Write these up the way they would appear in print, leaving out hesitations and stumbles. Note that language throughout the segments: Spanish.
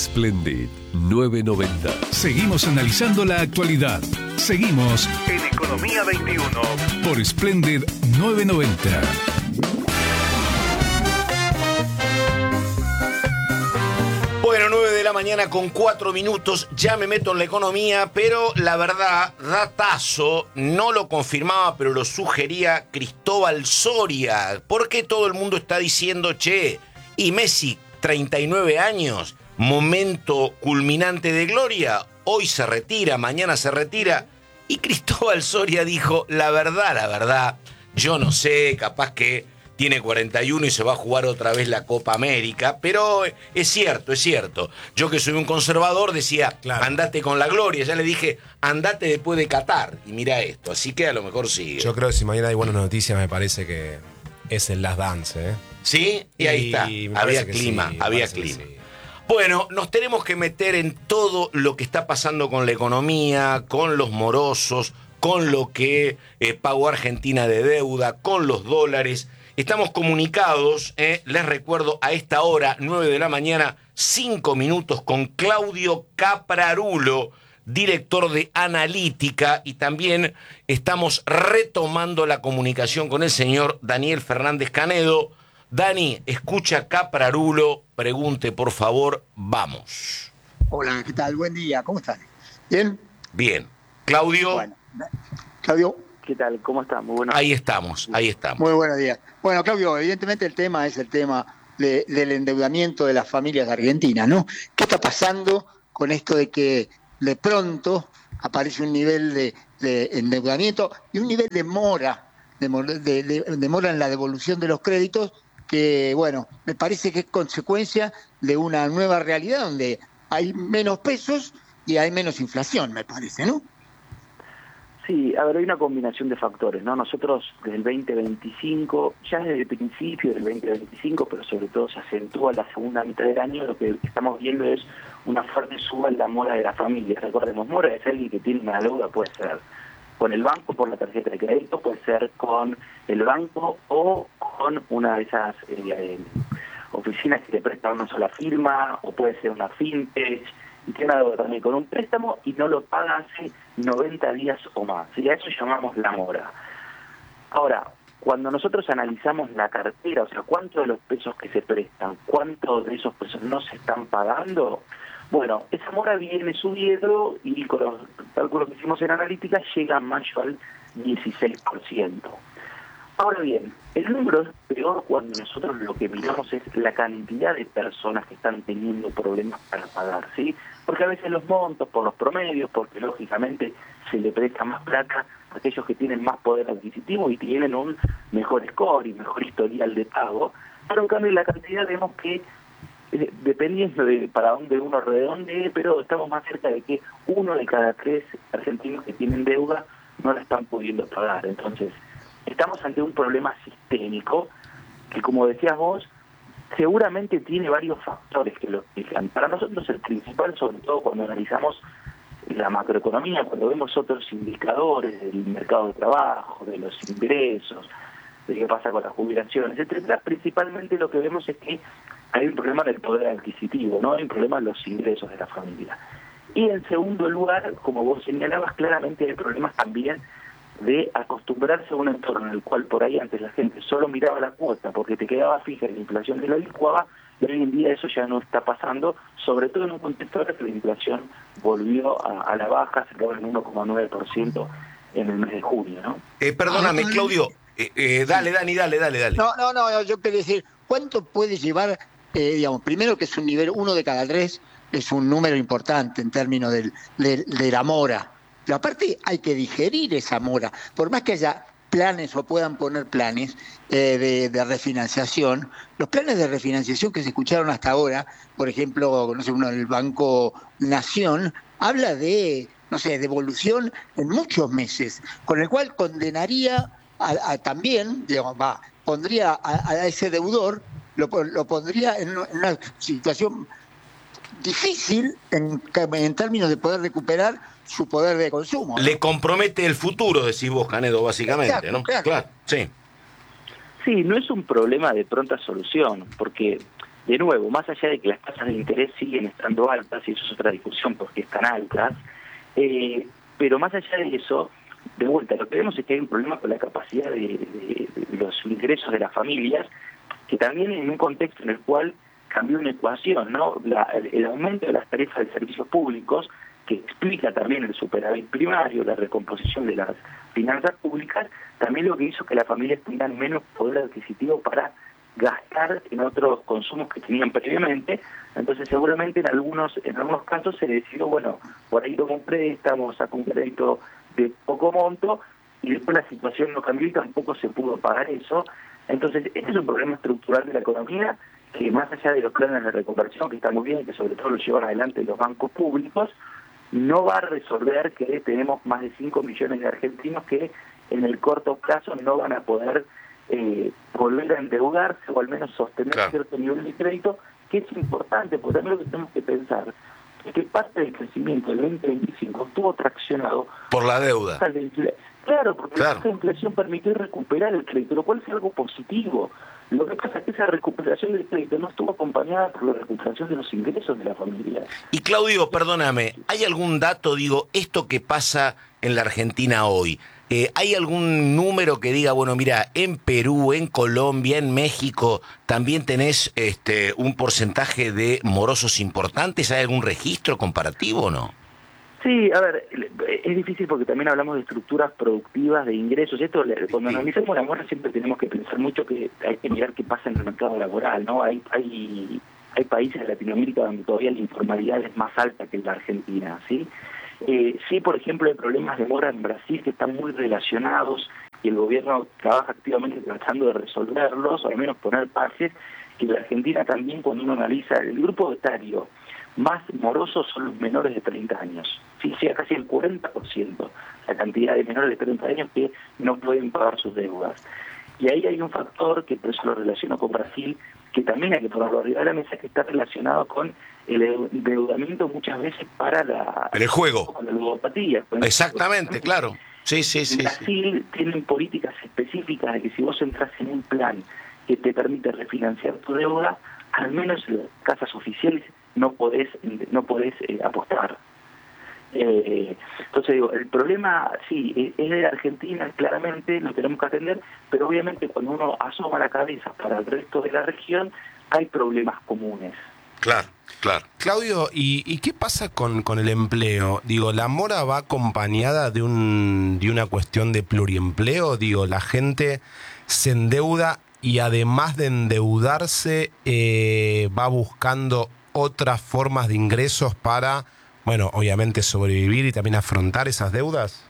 Splendid 990. Seguimos analizando la actualidad. Seguimos en Economía 21 por Splendid 990. Bueno, 9 de la mañana con 4 minutos, ya me meto en la economía, pero la verdad, datazo, no lo confirmaba, pero lo sugería Cristóbal Soria. ¿Por qué todo el mundo está diciendo, che, y Messi, 39 años, momento culminante de gloria, hoy se retira, mañana se retira? Y Cristóbal Soria dijo, la verdad, yo no sé, capaz que tiene 41 y se va a jugar otra vez la Copa América, pero es cierto. Yo que soy un conservador decía, claro, andate con la gloria. Ya le dije, andate después de Qatar. Y mira esto, así que a lo mejor sigue. Yo creo que si mañana hay buenas noticias, me parece que es el Last Dance, ¿eh? Sí, y ahí está. Había clima. Sí. Bueno, nos tenemos que meter en todo lo que está pasando con la economía, con los morosos, con lo que pagó Argentina de deuda, con los dólares. Estamos comunicados, les recuerdo, a esta hora, 9 de la mañana, 5 minutos, con Claudio Caprarulo, director de Analítica, y también estamos retomando la comunicación con el señor Daniel Fernández Canedo. Dani, escucha Caprarulo, pregunte por favor, vamos. Hola, ¿qué tal? Buen día, ¿cómo están? ¿Bien? Bien. Claudio. Bueno, Claudio. ¿Qué tal? ¿Cómo están? Muy buenos días. Ahí estamos. Muy buenos días. Bueno, Claudio, evidentemente el tema es el tema del endeudamiento de las familias argentinas, ¿no? ¿Qué está pasando con esto de que de pronto aparece un nivel de endeudamiento y un nivel de mora en la devolución de los créditos que, bueno, me parece que es consecuencia de una nueva realidad donde hay menos pesos y hay menos inflación, me parece, ¿no? Sí, a ver, hay una combinación de factores, ¿no? Nosotros desde el 2025, ya desde el principio del 2025, pero sobre todo se acentúa la segunda mitad del año, lo que estamos viendo es una fuerte suba en la mora de la familia. Recordemos, mora es alguien que tiene una deuda, puede ser con el banco por la tarjeta de crédito, puede ser con el banco o con una de esas oficinas que te prestan una sola firma, o puede ser una fintech, y tiene una deuda también con un préstamo y no lo paga hace 90 días o más. Y a eso llamamos la mora. Ahora, cuando nosotros analizamos la cartera, o sea, cuánto de los pesos que se prestan, cuánto de esos pesos no se están pagando, bueno, esa mora viene subiendo y con los cálculos que hicimos en Analítica llega a mayo al 16%. Ahora bien, el número es peor cuando nosotros lo que miramos es la cantidad de personas que están teniendo problemas para pagar, ¿sí? Porque a veces los montos, por los promedios, porque lógicamente se le presta más plata a aquellos que tienen más poder adquisitivo y tienen un mejor score y mejor historial de pago, pero en cambio la cantidad vemos que dependiendo de para dónde uno redondee, pero estamos más cerca de que 1 de cada 3 argentinos que tienen deuda no la están pudiendo pagar. Entonces, estamos ante un problema sistémico que, como decías vos, seguramente tiene varios factores que lo explican. Para nosotros el principal, sobre todo cuando analizamos la macroeconomía, cuando vemos otros indicadores del mercado de trabajo, de los ingresos, de qué pasa con las jubilaciones, etcétera, principalmente lo que vemos es que hay un problema del poder adquisitivo, ¿no? Hay un problema en los ingresos de la familia. Y en segundo lugar, como vos señalabas, claramente hay problemas también de acostumbrarse a un entorno en el cual por ahí antes la gente solo miraba la cuota porque te quedaba fija y la inflación te la licuaba, y hoy en día eso ya no está pasando, sobre todo en un contexto ahora que la inflación volvió a la baja, se quedó en 1,9% en el mes de junio, ¿no? Perdóname, Claudio, dale, Dani. No, yo quería decir, ¿cuánto puede llevar, digamos, primero que es un nivel 1 de cada 3, es un número importante en términos de la mora? Pero aparte hay que digerir esa mora, por más que haya planes o puedan poner planes de refinanciación, los planes de refinanciación que se escucharon hasta ahora, por ejemplo, no sé, uno del Banco Nación, habla de, no sé, devolución en muchos meses, con el cual condenaría también, digamos, pondría a ese deudor, lo pondría en una situación difícil en términos de poder recuperar su poder de consumo, ¿no? Le compromete el futuro, decís vos, Canedo, básicamente, exacto, ¿no? Claro, sí. Sí, no es un problema de pronta solución, porque de nuevo, más allá de que las tasas de interés siguen estando altas, y eso es otra discusión porque están altas, pero más allá de eso, de vuelta, lo que vemos es que hay un problema con la capacidad de los ingresos de las familias, que también en un contexto en el cual cambió una ecuación, ¿no? El aumento de las tarifas de servicios públicos, que explica también el superávit primario, la recomposición de las finanzas públicas, también lo que hizo que las familias tengan menos poder adquisitivo para gastar en otros consumos que tenían previamente. Entonces seguramente en algunos casos se decidió, bueno, por ahí tomo un préstamo, saco un crédito de poco monto, y después la situación no cambió y tampoco se pudo pagar eso. Entonces este es un problema estructural de la economía, que más allá de los planes de reconversión, que están muy bien, que sobre todo lo llevan adelante los bancos públicos, no va a resolver que tenemos más de 5 millones de argentinos que en el corto plazo no van a poder volver a endeudarse o al menos sostener cierto nivel de crédito, que es importante, porque también lo que tenemos que pensar es que parte del crecimiento del 2025 estuvo traccionado por la deuda. Claro, porque la inflación permitió recuperar el crédito, lo cual es algo positivo. Lo que pasa es que esa recuperación del crédito no estuvo acompañada por la recuperación de los ingresos de la familia. Y Claudio, perdóname, ¿hay algún dato, esto que pasa en la Argentina hoy? ¿Hay algún número que diga, bueno, mira, en Perú, en Colombia, en México, también tenés un porcentaje de morosos importantes? ¿Hay algún registro comparativo o no? Sí, a ver, es difícil porque también hablamos de estructuras productivas, de ingresos. Esto, cuando analizamos la mora siempre tenemos que pensar mucho que hay que mirar qué pasa en el mercado laboral, ¿no? Hay países de Latinoamérica donde todavía la informalidad es más alta que en la Argentina, ¿sí? Sí, por ejemplo, hay problemas de mora en Brasil que están muy relacionados y el gobierno trabaja activamente tratando de resolverlos, o al menos poner parches, que en la Argentina también, cuando uno analiza el grupo etario más morosos son los menores de 30 años. Sí, casi el 40%, la cantidad de menores de 30 años que no pueden pagar sus deudas. Y ahí hay un factor, que por eso lo relaciono con Brasil, que también hay que ponerlo arriba de la mesa, que está relacionado con el endeudamiento muchas veces para el juego. Con la ludopatía. Exactamente, claro. Sí. Brasil tienen políticas específicas de que si vos entras en un plan que te permite refinanciar tu deuda, al menos en las casas oficiales no podés apostar. Entonces digo, el problema sí es de Argentina, claramente lo tenemos que atender, pero obviamente cuando uno asoma la cabeza para el resto de la región hay problemas comunes. Claro. Claudio, ¿y qué pasa con el empleo? Digo, ¿la mora va acompañada de una cuestión de pluriempleo? Digo, la gente se endeuda y además de endeudarse va buscando otras formas de ingresos para, bueno, obviamente sobrevivir y también afrontar esas deudas.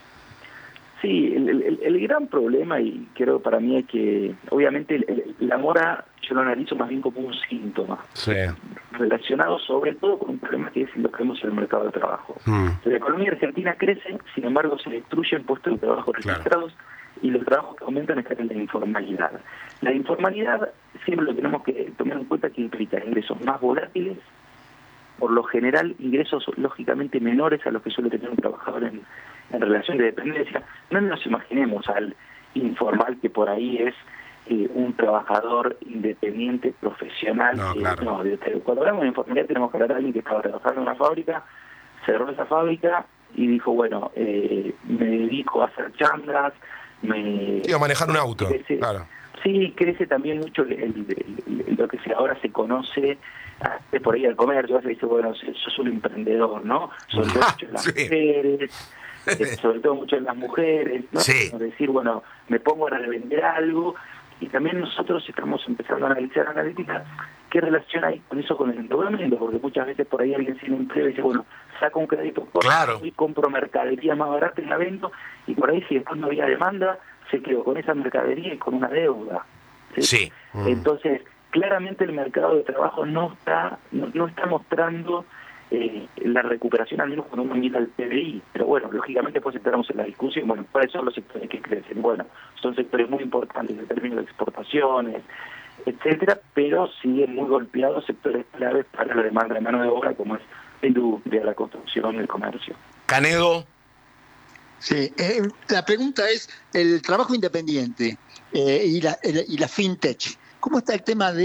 Sí, el gran problema, y creo para mí es que obviamente la mora yo lo analizo más bien como un síntoma, relacionado sobre todo con un problema que es lo que vemos en el mercado de trabajo. La economía argentina crece, sin embargo se destruyen puestos de trabajo registrados, y los trabajos que aumentan están en la informalidad. La informalidad siempre lo tenemos que tomar en cuenta, que implica ingresos más volátiles, por lo general ingresos lógicamente menores a los que suele tener un trabajador en relación de dependencia. No nos imaginemos al informal que por ahí es un trabajador independiente, profesional. Cuando hablamos de informalidad tenemos que hablar de alguien que estaba trabajando en una fábrica, cerró esa fábrica y dijo, bueno, me dedico a hacer changas, a manejar un auto, claro. Sí, crece también mucho lo que ahora se conoce por ahí al comercio. A veces dice, bueno, sos un emprendedor, ¿no? Sobre todo mucho en las mujeres, sobre todo mucho en las mujeres, ¿no? Sí. Decir, bueno, me pongo a revender algo. Y también nosotros estamos empezando a analizar analítica qué relación hay con eso con el endeudamiento, porque muchas veces por ahí alguien sin empleo dice, bueno, saco un crédito y compro mercadería más barata y la vendo, y por ahí si después no había demanda, se quedó con esa mercadería y con una deuda. ¿Sí? Entonces, claramente el mercado de trabajo no está mostrando la recuperación, al menos cuando uno mira el PBI. Pero bueno, lógicamente después entramos en la discusión, bueno, ¿cuáles son los sectores que crecen? Bueno, son sectores muy importantes en términos de exportaciones, etcétera, pero siguen muy golpeados sectores claves para la demanda de mano de obra, como es la industria, la construcción, el comercio. Canedo. Sí, la pregunta es el trabajo independiente y la fintech. ¿Cómo está el tema de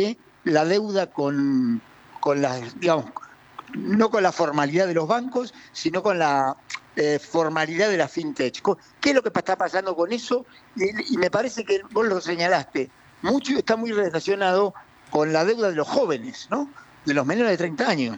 la deuda con las, digamos, no con la formalidad de los bancos, sino con la formalidad de la fintech. ¿Qué es lo que está pasando con eso? Y me parece que vos lo señalaste, mucho está muy relacionado con la deuda de los jóvenes, ¿no? De los menores de 30 años.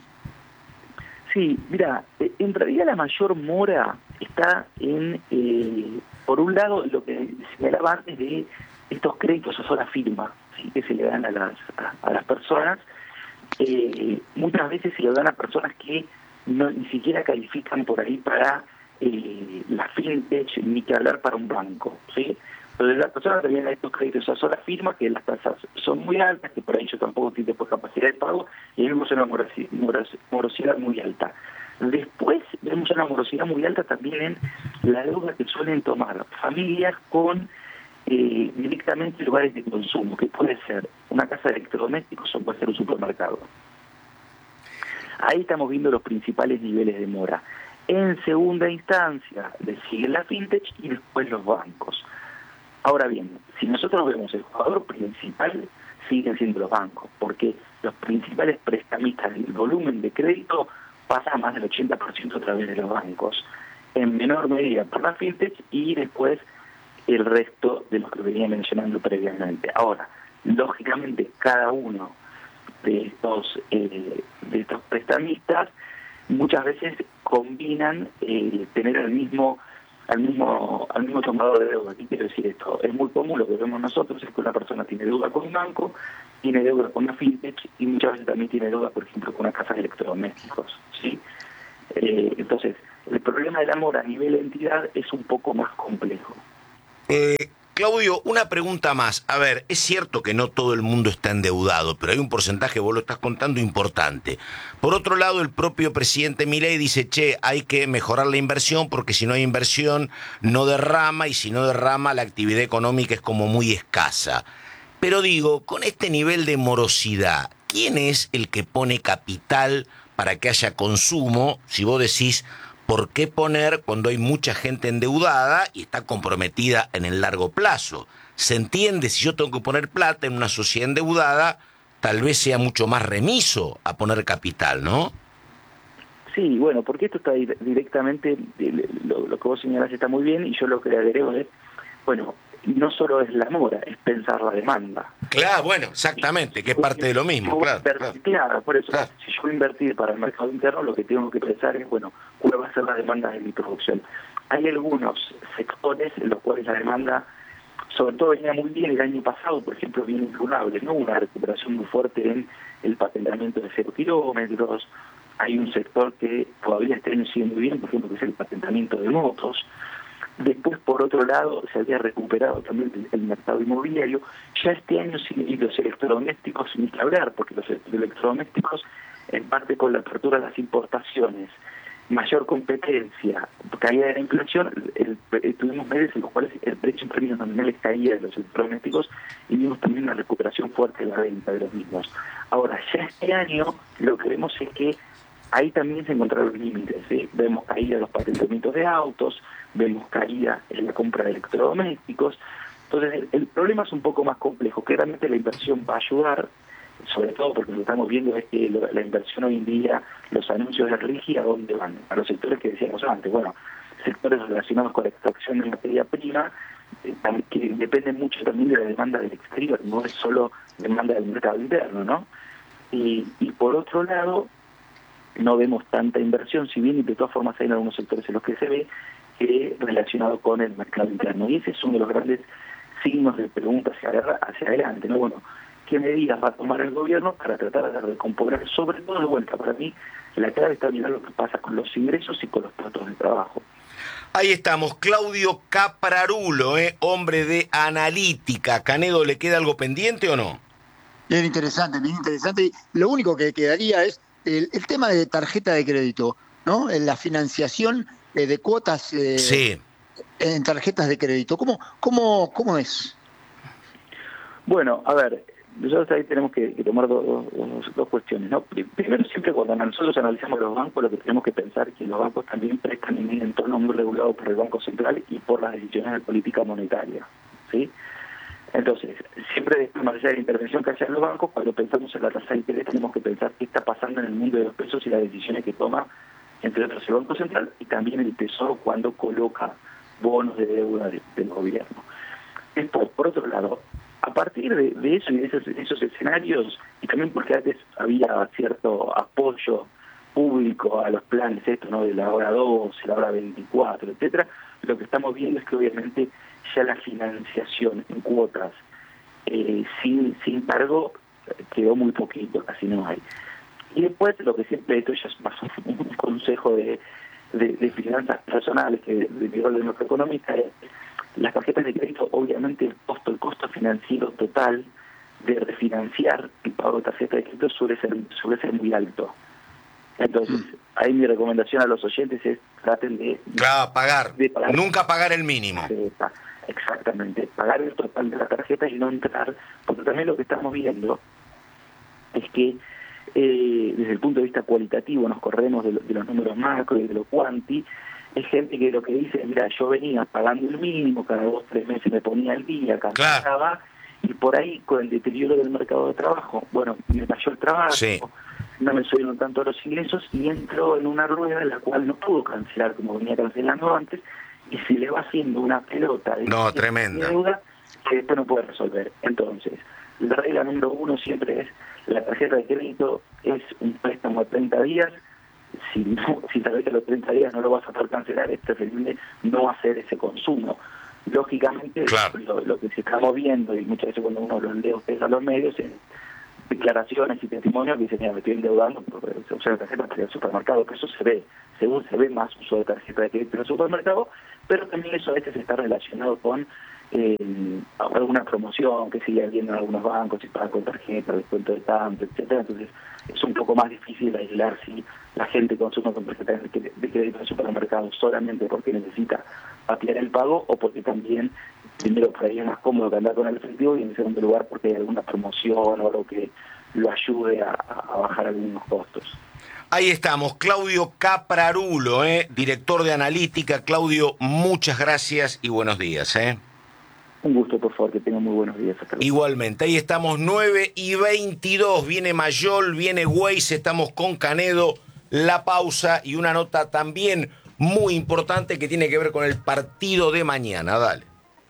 Sí, mira, en realidad la mayor mora está en, por un lado, lo que señalaba antes de estos créditos a sola firma, ¿sí?, que se le dan a las personas. Muchas veces se lo dan a personas que ni siquiera califican por ahí para la fintech, ni que hablar para un banco, ¿sí? Entonces las personas tenían estos créditos a sola firma, que las tasas son muy altas, que por ahí yo tampoco tiene por capacidad de pago, y vemos una morosidad muy alta. Después vemos una morosidad muy alta también en la deuda que suelen tomar familias con directamente lugares de consumo, que puede ser una casa de electrodomésticos o puede ser un supermercado. Ahí estamos viendo los principales niveles de mora. En segunda instancia le siguen la fintech y después los bancos. Ahora bien, si nosotros vemos el jugador principal, siguen siendo los bancos, porque los principales prestamistas del volumen de crédito pasa a más del 80% a través de los bancos, en menor medida por la fintech y después el resto de los que venía mencionando previamente. Ahora, lógicamente, cada uno de estos prestamistas muchas veces combinan tener al mismo tomador de deuda. ¿Qué quiero decir esto? Es muy común, lo que vemos nosotros es que una persona tiene deuda con un banco, tiene deuda con una fintech y muchas veces también tiene deuda, por ejemplo, con una casa de electrodomésticos, ¿sí? Entonces, el problema del amor a nivel de entidad es un poco más complejo. Claudio, una pregunta más. A ver, es cierto que no todo el mundo está endeudado, pero hay un porcentaje, vos lo estás contando, importante. Por otro lado, el propio presidente Milei dice, hay que mejorar la inversión porque si no hay inversión no derrama y si no derrama la actividad económica es como muy escasa. Pero digo, con este nivel de morosidad, ¿quién es el que pone capital para que haya consumo? Si vos decís, ¿por qué poner cuando hay mucha gente endeudada y está comprometida en el largo plazo? Se entiende, si yo tengo que poner plata en una sociedad endeudada, tal vez sea mucho más remiso a poner capital, ¿no? Sí, bueno, porque esto está directamente, lo que vos señalás está muy bien, y yo lo que le agrego es, bueno, no solo es la mora, es pensar la demanda. Claro, bueno, exactamente, que es parte de lo mismo, claro. Claro, por eso, si yo voy a invertir para el mercado interno, lo que tengo que pensar es, bueno, ¿cuál va a ser la demanda de mi producción? Hay algunos sectores en los cuales la demanda, sobre todo venía muy bien el año pasado, por ejemplo, bien incurable, ¿no? Una recuperación muy fuerte en el patentamiento de 0 kilómetros. Hay un sector que todavía está sigue muy bien, por ejemplo, que es el patentamiento de motos. Después, por otro lado, se había recuperado también el mercado inmobiliario. Ya este año, y los electrodomésticos, ni que hablar, porque los electrodomésticos, en parte con la apertura de las importaciones, mayor competencia, caída de la inflación, tuvimos meses en los cuales el precio en términos nominales caía de los electrodomésticos y vimos también una recuperación fuerte de la venta de los mismos. Ahora, ya este año, lo que vemos es que ahí también se encontraron límites, ¿sí? Vemos caída de los patentamientos de autos, vemos caída en la compra de electrodomésticos. Entonces, el problema es un poco más complejo. Claramente la inversión va a ayudar, sobre todo porque lo que estamos viendo es que la inversión hoy en día, los anuncios de RIGI, ¿a dónde van? A los sectores que decíamos antes. Bueno, sectores relacionados con la extracción de materia prima, que dependen mucho también de la demanda del exterior, no es solo demanda del mercado interno, ¿no? Y por otro lado, no vemos tanta inversión, si bien y de todas formas hay en algunos sectores en los que se ve, relacionado con el mercado interno. Y ese es uno de los grandes signos de pregunta hacia adelante, ¿no? Bueno, ¿qué medidas va a tomar el gobierno para tratar de recomponer? Sobre todo, de vuelta, para mí, la clave está mirar lo que pasa con los ingresos y con los puestos de trabajo. Ahí estamos, Claudio Caprarulo, hombre de analítica. ¿Canedo le queda algo pendiente o no? Bien interesante, bien interesante. Lo único que quedaría es el tema de tarjeta de crédito, ¿no? En la financiación de cuotas sí, en tarjetas de crédito. ¿Cómo es? Bueno, a ver, nosotros ahí tenemos que tomar dos cuestiones, ¿no? Primero, siempre cuando nosotros analizamos los bancos, lo que tenemos que pensar es que los bancos también prestan en un entorno muy regulado por el Banco Central y por las decisiones de política monetaria, ¿sí? Entonces, siempre después, más allá de la intervención que hacen los bancos, cuando pensamos en la tasa de interés tenemos que pensar qué está pasando en el mundo de los pesos y las decisiones que toma, entre otros, el Banco Central y también el Tesoro cuando coloca bonos de deuda del gobierno. Esto, por otro lado, a partir de eso y de esos escenarios, y también porque antes había cierto apoyo público a los planes estos, ¿no?, de la hora 12, la hora 24, etcétera, lo que estamos viendo es que obviamente ya la financiación en cuotas sin cargo quedó muy poquito, casi no hay. Y después lo que siempre, esto ya es más un consejo de finanzas personales que de mi rol de macroeconomista, es las tarjetas de crédito, obviamente el costo financiero total de refinanciar el pago de tarjeta de crédito suele ser muy alto. Entonces, ahí mi recomendación a los oyentes es traten de pagar. Nunca pagar el mínimo. Exactamente, pagar el total de la tarjeta y no entrar, porque también lo que estamos viendo es que desde el punto de vista cualitativo nos corremos de los números macro y de lo cuanti. Es gente que lo que dice, mira, yo venía pagando el mínimo, cada 2 o 3 meses me ponía al día, cansaba, y por ahí con el deterioro del mercado de trabajo, bueno, me cayó el trabajo, no me subieron tanto los ingresos y entro en una rueda en la cual no pudo cancelar como venía cancelando antes, y se le va haciendo una pelota de tremenda deuda que después no puede resolver. Entonces, la regla número 1 siempre es: la tarjeta de crédito es un préstamo de 30 días. Si sabes que a los 30 días no lo vas a poder cancelar, es preferible no hacer ese consumo. Lógicamente, lo que se está moviendo, y muchas veces cuando uno lo lee a los medios, en declaraciones y testimonios que dicen, mira, me estoy endeudando porque se usa la tarjeta para ir al supermercado, que eso se ve más uso de tarjeta de crédito en el supermercado, pero también eso a veces está relacionado con alguna promoción que sigue habiendo en algunos bancos, si paga con tarjeta, descuento de tanto, etcétera. Entonces es un poco más difícil aislar si la gente consume con tarjeta de crédito en el supermercado solamente porque necesita patear el pago, o porque también, primero, por ahí es más cómodo que andar con el efectivo, y en segundo lugar porque hay alguna promoción o algo que lo ayude a bajar algunos costos. Ahí estamos, Claudio Caprarulo, director de analítica. Claudio, muchas gracias y buenos días. Un gusto, por favor, que tengan muy buenos días. Hasta luego. Igualmente, ahí estamos, 9:22, viene Mayol, viene Weiss, estamos con Canedo, la pausa y una nota también muy importante que tiene que ver con el partido de mañana. Dale.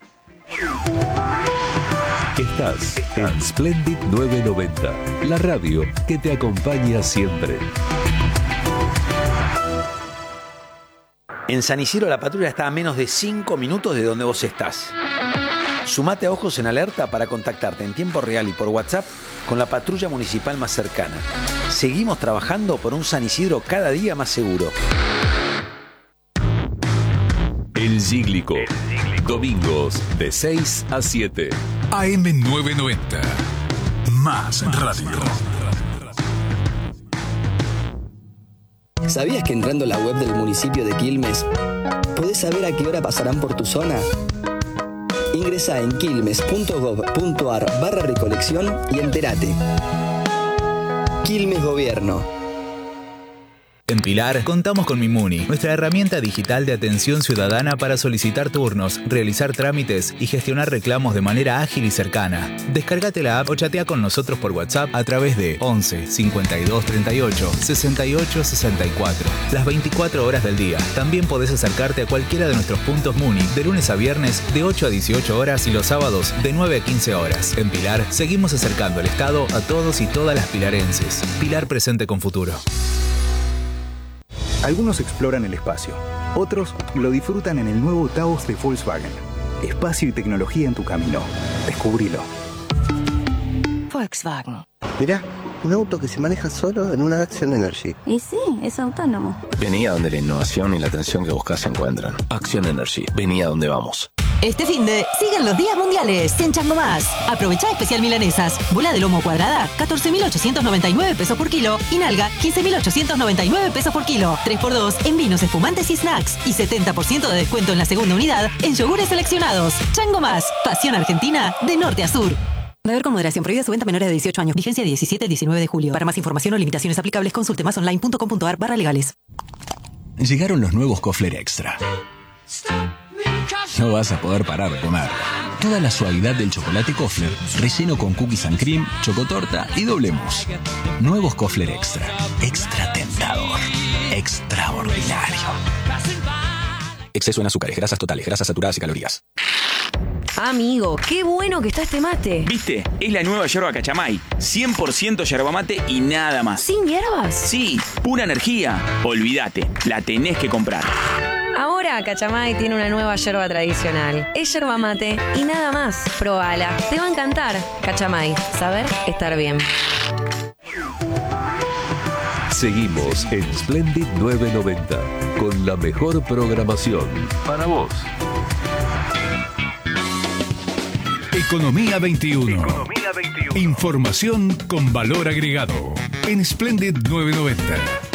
Estás en Splendid 990, la radio que te acompaña siempre. En San Isidro la patrulla está a menos de 5 minutos de donde vos estás. Sumate a Ojos en Alerta para contactarte en tiempo real y por WhatsApp con la patrulla municipal más cercana. Seguimos trabajando por un San Isidro cada día más seguro. El Cíglico. Domingos de 6 a 7. AM 990. Más radio. ¿Sabías que entrando a la web del municipio de Quilmes podés saber a qué hora pasarán por tu zona? Ingresá en quilmes.gov.ar/recolección y entérate. Quilmes Gobierno. En Pilar, contamos con Mimuni, nuestra herramienta digital de atención ciudadana para solicitar turnos, realizar trámites y gestionar reclamos de manera ágil y cercana. Descárgate la app o chatea con nosotros por WhatsApp a través de 11 52 38 68 64. Las 24 horas del día. También podés acercarte a cualquiera de nuestros puntos Muni de lunes a viernes de 8 a 18 horas y los sábados de 9 a 15 horas. En Pilar, seguimos acercando el Estado a todos y todas las pilarenses. Pilar presente con futuro. Algunos exploran el espacio, otros lo disfrutan en el nuevo Taos de Volkswagen. Espacio y tecnología en tu camino. Descubrilo. Volkswagen. Mirá, un auto que se maneja solo en una Action Energy. Y sí, es autónomo. Vení a donde la innovación y la atención que buscas se encuentran. Action Energy. Vení a donde vamos. Este finde, siguen los días mundiales en Chango Más. Aprovechá especial milanesas. Bola de lomo cuadrada, 14.899 pesos por kilo. Y nalga, 15.899 pesos por kilo. 3x2 en vinos, espumantes y snacks. Y 70% de descuento en la segunda unidad en yogures seleccionados. Chango Más, pasión argentina de norte a sur. Beber con moderación. Prohibida su venta a menores de 18 años. Vigencia 17-19 de julio. Para más información o limitaciones aplicables, consulte másonline.com.ar/legales. Llegaron los nuevos Kofler Extra. No vas a poder parar de comer. Toda la suavidad del chocolate Kofler, relleno con cookies and cream, chocotorta y doble mousse. Nuevos Kofler Extra. Extra tentador. Extraordinario. Exceso en azúcares, grasas totales, grasas saturadas y calorías. Amigo, qué bueno que está este mate. ¿Viste? Es la nueva yerba Cachamay. 100% yerba mate y nada más. ¿Sin hierbas? Sí, pura energía. Olvídate, la tenés que comprar. Ahora Cachamay tiene una nueva yerba tradicional. Es yerba mate y nada más. Probala, te va a encantar. Cachamay, saber estar bien. Seguimos en Splendid 990 con la mejor programación para vos. Economía 21. Información con valor agregado en Splendid 990.